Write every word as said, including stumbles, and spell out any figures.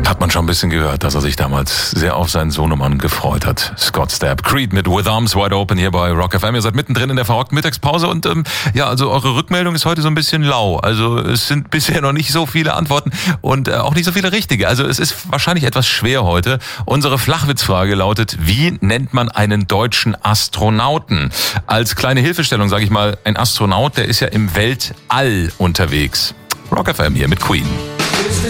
Hat man schon ein bisschen gehört, dass er sich damals sehr auf seinen Sohnemann gefreut hat. Scott Stapp, Creed mit With Arms Wide Open hier bei Rock F M. Ihr seid mittendrin in der verrockten Mittagspause und ähm, ja, also eure Rückmeldung ist heute so ein bisschen lau. Also es sind bisher noch nicht so viele Antworten und äh, auch nicht so viele richtige. Also es ist wahrscheinlich etwas schwer heute. Unsere Flachwitzfrage lautet, wie nennt man einen deutschen Astronauten? Als kleine Hilfestellung sage ich mal, ein Astronaut, der ist ja im Weltall unterwegs. Rock F M hier mit Queen.